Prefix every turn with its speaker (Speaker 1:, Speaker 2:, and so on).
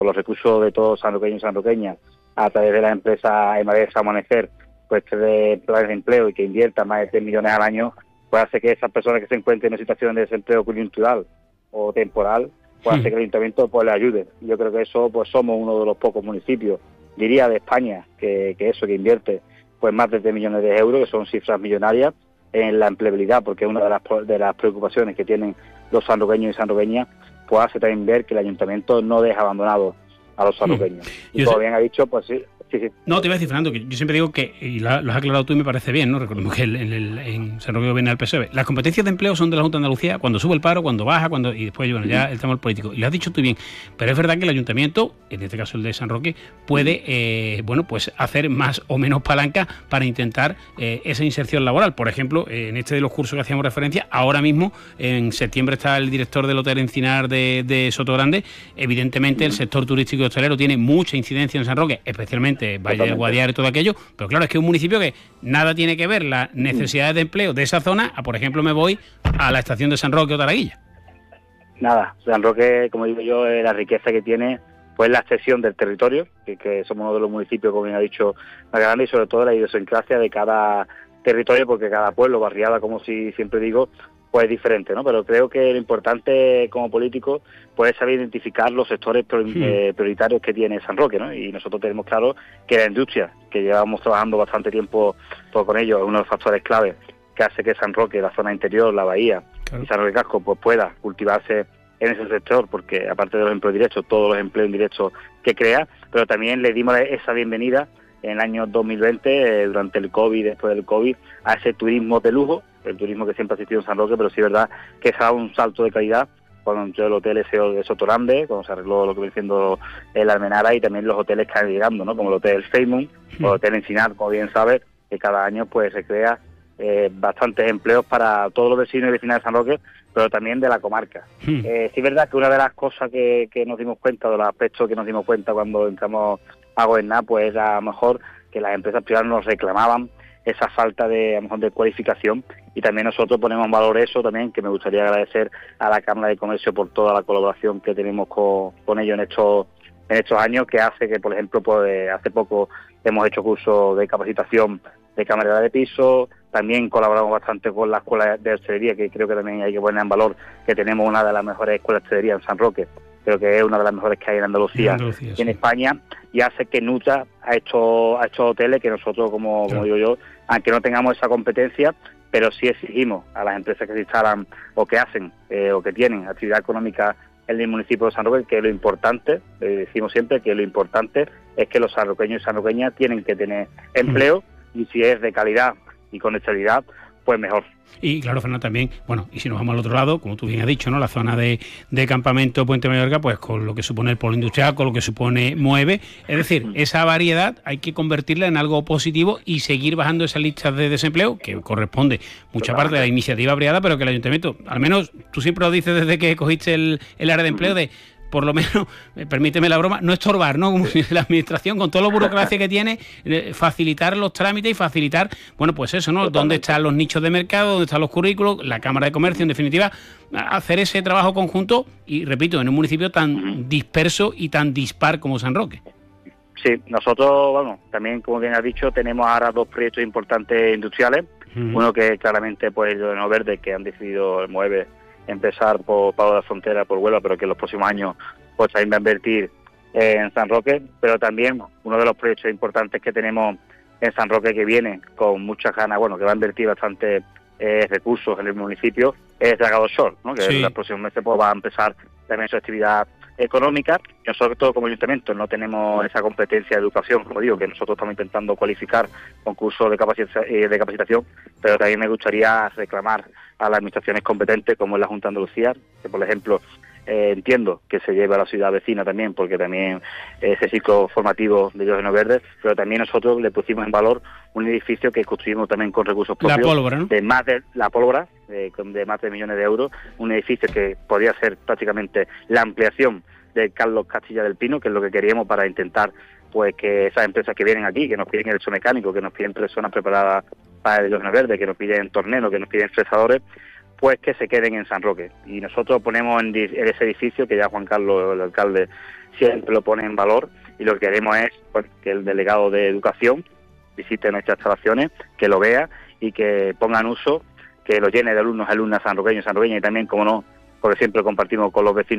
Speaker 1: con los recursos de todos sanroqueños y sanroqueñas, a través de la empresa Emadex Amanecer, pues cree planes de empleo y que invierta más de 3 millones al año, pues hace que esas personas que se encuentren en una situación de desempleo coyuntural o temporal, pues hace que el ayuntamiento pues les ayude. Y yo creo que eso, pues somos uno de los pocos municipios, diría, de España, que invierte pues más de 3 millones de euros, que son cifras millonarias, en la empleabilidad, porque es una de las preocupaciones que tienen los sanroqueños y sanroqueñas, pues hace también ver que el ayuntamiento no deja abandonados a los sanroqueños. Y como bien ha dicho, pues sí.
Speaker 2: No, te iba a decir, Fernando, que yo siempre digo que, y lo has aclarado tú y me parece bien, ¿no? Recordemos que en San Roque viene el PSOE. Las competencias de empleo son de la Junta de Andalucía cuando sube el paro, cuando baja, y después, bueno, ya el tema político. Y lo has dicho tú bien, pero es verdad que el ayuntamiento, en este caso el de San Roque, puede, pues hacer más o menos palanca para intentar esa inserción laboral. Por ejemplo, en este de los cursos que hacíamos referencia, ahora mismo, en septiembre está el director del Hotel Encinar de Sotogrande. Evidentemente, el sector turístico y hostelero tiene mucha incidencia en San Roque, especialmente Valle del Guadiaro y todo aquello, pero claro, es que es un municipio que nada tiene que ver las necesidades de empleo de esa zona a, por ejemplo, me voy a la estación de San Roque o Taraguilla.
Speaker 1: Nada, San Roque, como digo yo, la riqueza que tiene, pues la extensión del territorio, que somos uno de los municipios, como bien ha dicho, más grande, y sobre todo la idiosincrasia de cada territorio, porque cada pueblo, barriada, como siempre digo, pues es diferente, ¿no? Pero creo que lo importante como político pues es saber identificar los sectores prioritarios que tiene San Roque, ¿no? Y nosotros tenemos claro que la industria, que llevamos trabajando bastante tiempo con ellos, es uno de los factores claves que hace que San Roque, la zona interior, la bahía y San Roque Casco, pues pueda cultivarse en ese sector, porque aparte de los empleos directos, todos los empleos indirectos que crea, pero también le dimos esa bienvenida en el año 2020, durante el COVID, después del COVID, a ese turismo de lujo, el turismo que siempre ha existido en San Roque, pero sí es verdad que se ha dado un salto de calidad cuando entró el hotel SEO de Sotogrande, cuando se arregló lo que viene siendo el Almenara, y también los hoteles que han llegando, ¿no? Como el Hotel Seymour o el Hotel Encinar, como bien sabes, que cada año pues se crea bastantes empleos para todos los vecinos y vecinas de San Roque, pero también de la comarca. Sí es verdad que una de las cosas que nos dimos cuenta, de los aspectos que nos dimos cuenta cuando entramos a gobernar, pues a lo mejor que las empresas privadas nos reclamaban esa falta de, a lo mejor, de cualificación, y también nosotros ponemos en valor eso también, que me gustaría agradecer a la Cámara de Comercio por toda la colaboración que tenemos con ellos en estos años, que hace que, por ejemplo, pues hace poco hemos hecho cursos de capacitación de camarera de piso, también colaboramos bastante con la Escuela de Hostelería, que creo que también hay que poner en valor que tenemos una de las mejores escuelas de hostelería en San Roque, creo que es una de las mejores que hay en Andalucía y en España, y hace que nutra a estos hoteles que nosotros, como digo yo, aunque no tengamos esa competencia, pero sí exigimos a las empresas que se instalan o que hacen o que tienen actividad económica en el municipio de San Roque, que lo importante, decimos siempre que lo importante es que los sanroqueños y sanroqueñas tienen que tener empleo, y si es de calidad y con estabilidad, pues mejor.
Speaker 2: Y claro, Fernando, también, bueno, y si nos vamos al otro lado, como tú bien has dicho, ¿no? La zona de Campamento Puente Mayorga, pues con lo que supone el polo industrial, con lo que supone Mueve, es decir, esa variedad hay que convertirla en algo positivo y seguir bajando esas listas de desempleo, que corresponde mucha parte de la iniciativa privada, pero que el ayuntamiento, al menos tú siempre lo dices desde que cogiste el área de empleo, de por lo menos, permíteme la broma, no estorbar, ¿no? Como si la administración, con toda la burocracia que tiene, facilitar los trámites y facilitar, bueno, pues eso, ¿no? Dónde están los nichos de mercado, dónde están los currículos, la Cámara de Comercio, en definitiva, hacer ese trabajo conjunto y, repito, en un municipio tan disperso y tan dispar como San Roque.
Speaker 1: Sí, nosotros, bueno, también, como bien has dicho, tenemos ahora 2 proyectos importantes industriales. Uno que claramente, pues, el Hidrógeno Verde, que han decidido Mueve empezar por Pago de la Frontera, por Huelva, pero que en los próximos años pues también va a invertir en San Roque. Pero también uno de los proyectos importantes que tenemos en San Roque, que viene con muchas ganas, bueno, que va a invertir bastante recursos en el municipio, es Dragado Shore, ¿no? Que en los próximos meses pues va a empezar también su actividad económica. Nosotros como ayuntamiento no tenemos esa competencia de educación, como digo, que nosotros estamos intentando cualificar con cursos de capacitación, pero también me gustaría reclamar a las administraciones competentes, como es la Junta de Andalucía, que por ejemplo entiendo que se lleve a la ciudad vecina también, porque también ese ciclo formativo de Hidrógeno Verde, pero también nosotros le pusimos en valor un edificio que construimos también con recursos propios,
Speaker 2: La Pólvora, ¿no?
Speaker 1: de más de más de millones de euros, un edificio que podría ser prácticamente la ampliación de Carlos Castilla del Pino, que es lo que queríamos para intentar pues que esas empresas que vienen aquí, que nos piden electromecánico, que nos piden personas preparadas para el Hidrógeno Verde, que nos piden torneros, que nos piden fresadores, pues que se queden en San Roque. Y nosotros ponemos en ese edificio, que ya Juan Carlos, el alcalde, siempre lo pone en valor, y lo que queremos es pues, que el delegado de Educación visite nuestras instalaciones, que lo vea y que ponga en uso, que lo llene de alumnos y alumnas sanroqueños y sanroqueñas, y también, como no, porque siempre compartimos con los vecinos